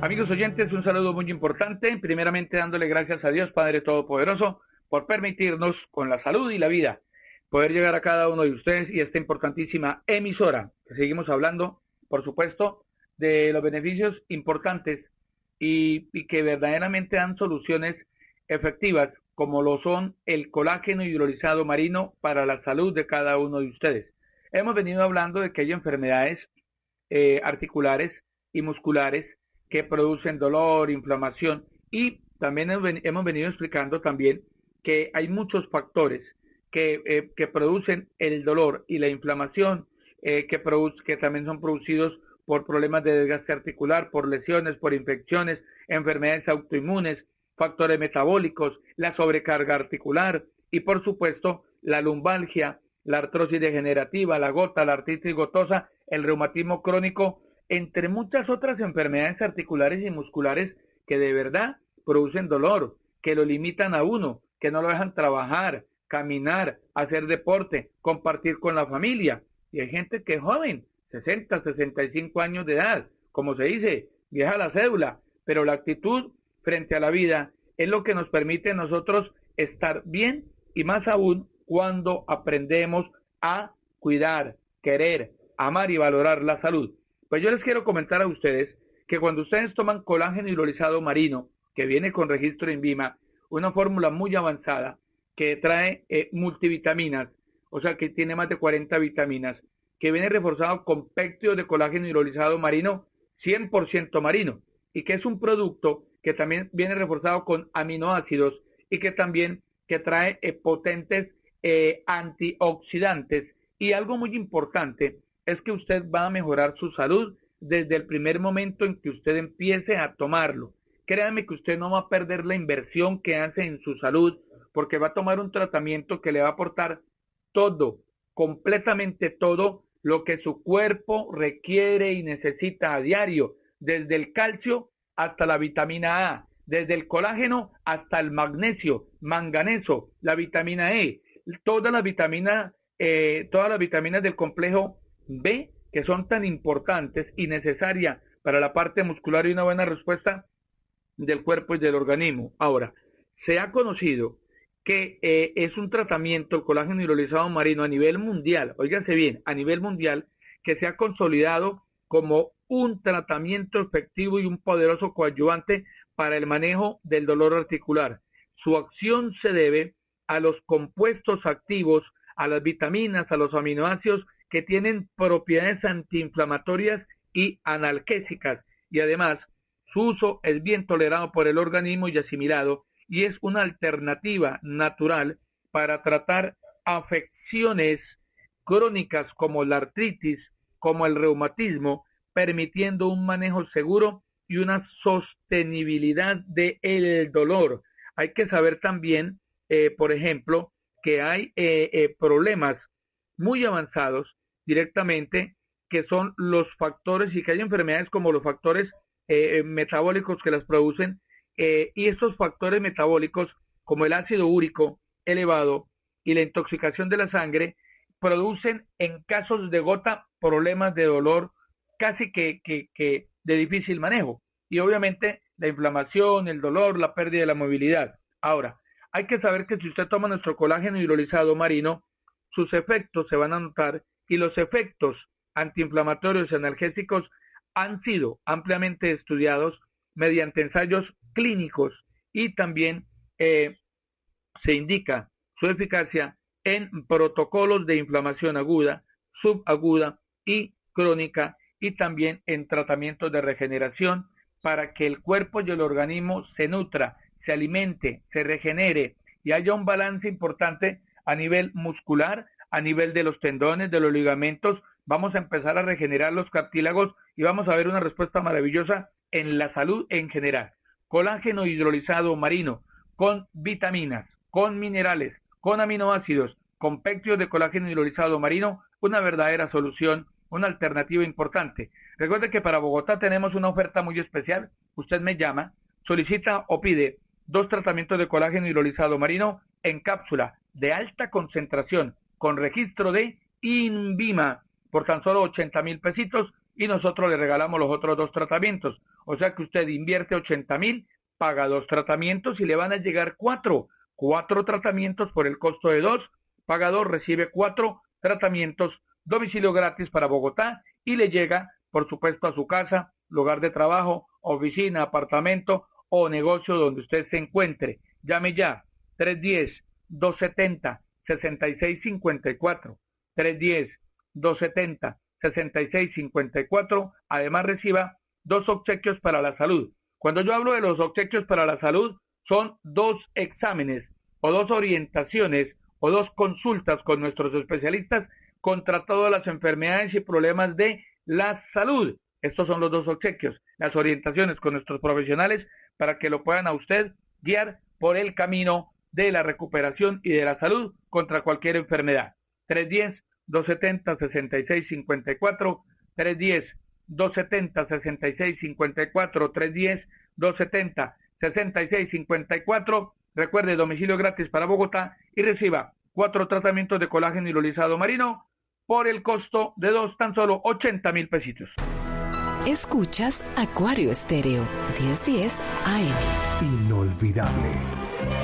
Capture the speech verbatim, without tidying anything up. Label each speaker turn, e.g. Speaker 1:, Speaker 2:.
Speaker 1: Amigos oyentes, un saludo muy importante. Primeramente dándole gracias a Dios Padre Todopoderoso por permitirnos con la salud y la vida poder llegar a cada uno de ustedes y esta importantísima emisora. Que seguimos hablando, por supuesto, de los beneficios importantes y, y que verdaderamente dan soluciones efectivas, como lo son el colágeno hidrolizado marino para la salud de cada uno de ustedes. Hemos venido hablando de que hay enfermedades eh, articulares y musculares que producen dolor, inflamación, y también hemos venido explicando también que hay muchos factores que, eh, que producen el dolor y la inflamación, eh, que, produce, que también son producidos por problemas de desgaste articular, por lesiones, por infecciones, enfermedades autoinmunes, factores metabólicos, la sobrecarga articular y por supuesto la lumbalgia, la artrosis degenerativa, la gota, la artritis gotosa, el reumatismo crónico, entre muchas otras enfermedades articulares y musculares que de verdad producen dolor, que lo limitan a uno, que no lo dejan trabajar, caminar, hacer deporte, compartir con la familia. Y hay gente que es joven, sesenta, sesenta y cinco años de edad, como se dice, vieja la cédula, pero la actitud frente a la vida es lo que nos permite a nosotros estar bien y más aún cuando aprendemos a cuidar, querer, amar y valorar la salud. Pues yo les quiero comentar a ustedes que cuando ustedes toman colágeno hidrolizado marino, que viene con registro INVIMA, una fórmula muy avanzada que trae eh, multivitaminas, o sea que tiene más de cuarenta vitaminas, que viene reforzado con péptidos de colágeno hidrolizado marino, cien por ciento marino, y que es un producto que también viene reforzado con aminoácidos y que también que trae eh, potentes eh, antioxidantes. Y algo muy importante es que usted va a mejorar su salud desde el primer momento en que usted empiece a tomarlo. Créame que usted no va a perder la inversión que hace en su salud, porque va a tomar un tratamiento que le va a aportar todo, completamente todo lo que su cuerpo requiere y necesita a diario, desde el calcio hasta la vitamina A, desde el colágeno hasta el magnesio, manganeso, la vitamina E, todas las vitaminas, eh, todas las vitaminas del complejo B, que son tan importantes y necesarias para la parte muscular y una buena respuesta del cuerpo y del organismo. Ahora, se ha conocido que eh, es un tratamiento, el colágeno hidrolizado marino a nivel mundial, óiganse bien, a nivel mundial, que se ha consolidado como un tratamiento efectivo y un poderoso coadyuvante para el manejo del dolor articular. Su acción se debe a los compuestos activos, a las vitaminas, a los aminoácidos que tienen propiedades antiinflamatorias y analgésicas, y además su uso es bien tolerado por el organismo y asimilado, y es una alternativa natural para tratar afecciones crónicas como la artritis, como el reumatismo, permitiendo un manejo seguro y una sostenibilidad del dolor. Hay que saber también, eh, por ejemplo, que hay eh, eh, problemas muy avanzados directamente, que son los factores, y que hay enfermedades como los factores eh, metabólicos que las producen, eh, y estos factores metabólicos, como el ácido úrico elevado y la intoxicación de la sangre, producen en casos de gota problemas de dolor casi que, que, que de difícil manejo, y obviamente la inflamación, el dolor, la pérdida de la movilidad. Ahora, hay que saber que si usted toma nuestro colágeno hidrolizado marino, sus efectos se van a notar, y los efectos antiinflamatorios y analgésicos han sido ampliamente estudiados mediante ensayos clínicos, y también eh, se indica su eficacia en protocolos de inflamación aguda, subaguda y crónica, y también en tratamientos de regeneración para que el cuerpo y el organismo se nutra, se alimente, se regenere y haya un balance importante a nivel muscular, a nivel de los tendones, de los ligamentos. Vamos a empezar a regenerar los cartílagos y vamos a ver una respuesta maravillosa en la salud en general. Colágeno hidrolizado marino con vitaminas, con minerales, con aminoácidos, con péptidos de colágeno hidrolizado marino, una verdadera solución, una alternativa importante. Recuerde que para Bogotá tenemos una oferta muy especial. Usted me llama, solicita o pide dos tratamientos de colágeno hidrolizado marino en cápsula de alta concentración con registro de INVIMA por tan solo ochenta mil pesitos, y nosotros le regalamos los otros dos tratamientos. O sea que usted invierte ochenta mil, paga dos tratamientos y le van a llegar cuatro. Cuatro tratamientos por el costo de dos, paga dos, recibe cuatro tratamientos, domicilio gratis para Bogotá y le llega, por supuesto, a su casa, lugar de trabajo, oficina, apartamento o negocio donde usted se encuentre. Llame ya, tres uno cero, dos siete cero, seis seis cinco cuatro, tres uno cero, dos siete cero, seis seis cinco cuatro. Además reciba dos obsequios para la salud. Cuando yo hablo de los obsequios para la salud, son dos exámenes o dos orientaciones o dos consultas con nuestros especialistas contra todas las enfermedades y problemas de la salud. Estos son los dos obsequios, las orientaciones con nuestros profesionales para que lo puedan a usted guiar por el camino de la recuperación y de la salud contra cualquier enfermedad. tres uno cero, dos siete cero, seis seis cinco cuatro, tres uno cero, dos siete cero, seis seis cinco cuatro, tres uno cero, dos siete cero, seis seis cinco cuatro. Recuerde, domicilio gratis para Bogotá y reciba cuatro tratamientos de colágeno hidrolizado marino por el costo de dos, tan solo ochenta mil pesitos.
Speaker 2: Escuchas Acuario Estéreo, diez diez A M.
Speaker 3: Inolvidable.